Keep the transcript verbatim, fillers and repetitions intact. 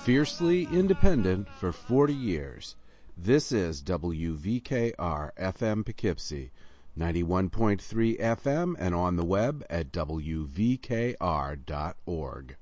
Fiercely independent for forty years. This is W V K R F M Poughkeepsie, ninety-one point three F M and on the web at W V K R dot org.